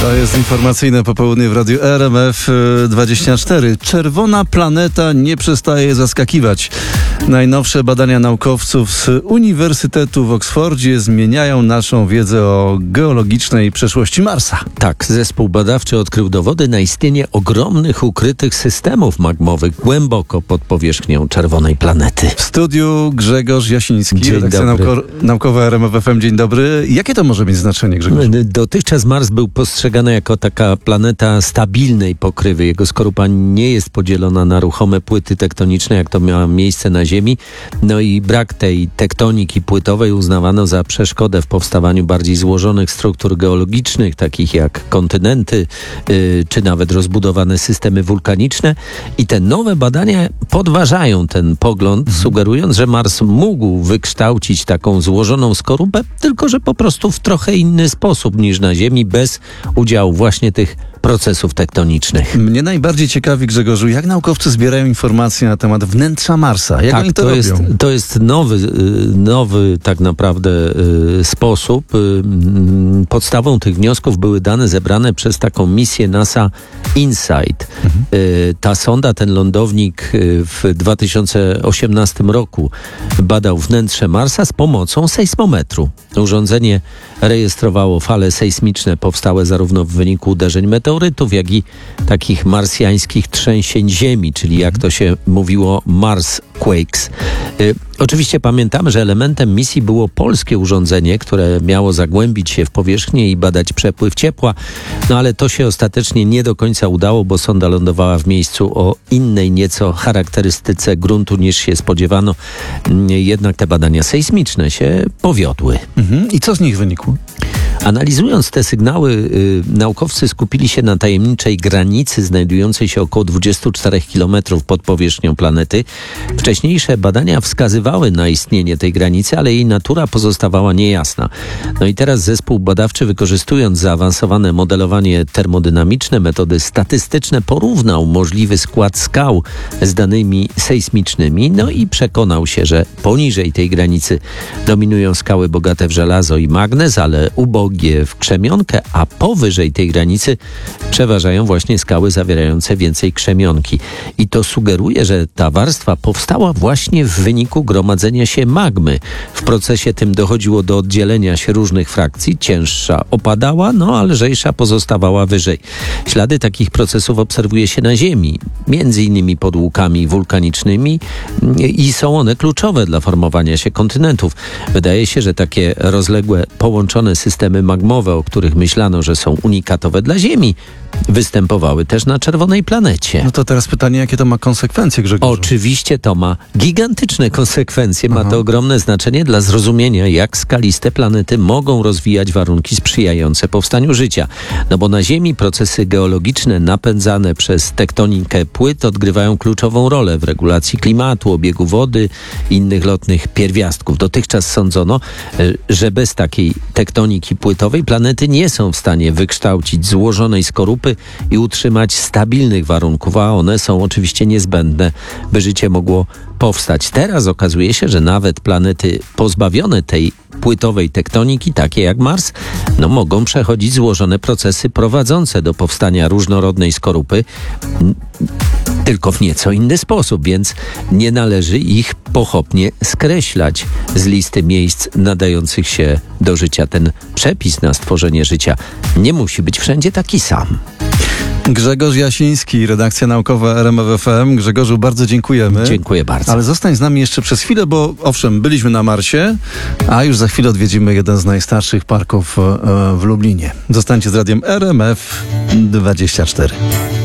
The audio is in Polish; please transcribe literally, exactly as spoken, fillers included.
To jest informacyjne popołudnie w Radiu R M F dwadzieścia cztery. Czerwona planeta nie przestaje zaskakiwać. Najnowsze badania naukowców z Uniwersytetu w Oksfordzie zmieniają naszą wiedzę o geologicznej przeszłości Marsa. Tak, zespół badawczy odkrył dowody na istnienie ogromnych ukrytych systemów magmowych głęboko pod powierzchnią czerwonej planety. W studiu Grzegorz Jasiński, Dzień redakcja dobry. nauko- naukowa R M F F M. Dzień dobry. Jakie to może mieć znaczenie, Grzegorz? Dotychczas Mars był postrzegany jako taka planeta stabilnej pokrywy. Jego skorupa nie jest podzielona na ruchome płyty tektoniczne, jak to miało miejsce na Ziemi. No i brak tej tektoniki płytowej uznawano za przeszkodę w powstawaniu bardziej złożonych struktur geologicznych, takich jak kontynenty, yy, czy nawet rozbudowane systemy wulkaniczne. I te nowe badania podważają ten pogląd, mhm. sugerując, że Mars mógł wykształcić taką złożoną skorupę, tylko że po prostu w trochę inny sposób niż na Ziemi, bez udziału właśnie tych procesów tektonicznych. Mnie najbardziej ciekawi, Grzegorzu, jak naukowcy zbierają informacje na temat wnętrza Marsa. Jak tak, oni to, to robią? Jest, to jest nowy, nowy tak naprawdę sposób. Podstawą tych wniosków były dane zebrane przez taką misję NASA InSight. Mhm. Ta sonda, ten lądownik w dwa tysiące osiemnastym roku badał wnętrze Marsa z pomocą sejsmometru. Urządzenie rejestrowało fale sejsmiczne powstałe zarówno w wyniku uderzeń meteorytów, jak i takich marsjańskich trzęsień ziemi, czyli jak to się mówiło, Mars Quakes. Y, oczywiście pamiętamy, że elementem misji było polskie urządzenie, które miało zagłębić się w powierzchnię i badać przepływ ciepła, no ale to się ostatecznie nie do końca udało, bo sonda lądowała w miejscu o innej nieco charakterystyce gruntu niż się spodziewano. Jednak te badania sejsmiczne się powiodły. Mhm. I co z nich wynikło? Analizując te sygnały, y, naukowcy skupili się na tajemniczej granicy znajdującej się około dwadzieścia cztery kilometrów pod powierzchnią planety. Wcześniejsze badania wskazywały na istnienie tej granicy, ale jej natura pozostawała niejasna. No i teraz zespół badawczy, wykorzystując zaawansowane modelowanie termodynamiczne, metody statystyczne, porównał możliwy skład skał z danymi sejsmicznymi, no i przekonał się, że poniżej tej granicy dominują skały bogate w żelazo i magnez, ale ubogie w krzemionkę, a powyżej tej granicy przeważają właśnie skały zawierające więcej krzemionki. I to sugeruje, że ta warstwa powstała właśnie w wyniku gromadzenia się magmy. W procesie tym dochodziło do oddzielenia się różnych frakcji. Cięższa opadała, no a lżejsza pozostawała wyżej. Ślady takich procesów obserwuje się na Ziemi, między innymi pod łukami wulkanicznymi, i są one kluczowe dla formowania się kontynentów. Wydaje się, że takie rozległe, połączone systemy magmowe, o których myślano, że są unikatowe dla Ziemi, występowały też na czerwonej planecie. No to teraz pytanie, jakie to ma konsekwencje, Grzegorzu? Oczywiście to ma gigantyczne konsekwencje. Ma Aha. to ogromne znaczenie dla zrozumienia, jak skaliste planety mogą rozwijać warunki sprzyjające powstaniu życia. No bo na Ziemi procesy geologiczne napędzane przez tektonikę płyt odgrywają kluczową rolę w regulacji klimatu, obiegu wody i innych lotnych pierwiastków. Dotychczas sądzono, że bez takiej tektoniki płytowej planety nie są w stanie wykształcić złożonej skorupy i utrzymać stabilnych warunków, a one są oczywiście niezbędne, by życie mogło powstać. Teraz okazuje się, że nawet planety pozbawione tej płytowej tektoniki, takie jak Mars, no mogą przechodzić złożone procesy prowadzące do powstania różnorodnej skorupy, tylko w nieco inny sposób, więc nie należy ich pochopnie skreślać z listy miejsc nadających się do życia. Ten przepis na stworzenie życia nie musi być wszędzie taki sam. Grzegorz Jasiński, redakcja naukowa R M F F M. Grzegorzu, bardzo dziękujemy. Dziękuję bardzo. Ale zostań z nami jeszcze przez chwilę, bo owszem, byliśmy na Marsie, a już za chwilę odwiedzimy jeden z najstarszych parków w Lublinie. Zostańcie z radiem R M F dwadzieścia cztery.